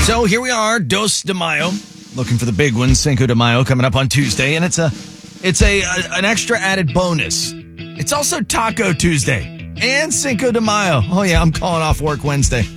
So here we are, Dos de Mayo, looking for the big one, Cinco de Mayo, coming up on Tuesday, and it's an extra added bonus. It's also Taco Tuesday and Cinco de Mayo. Oh yeah, I'm calling off work Wednesday.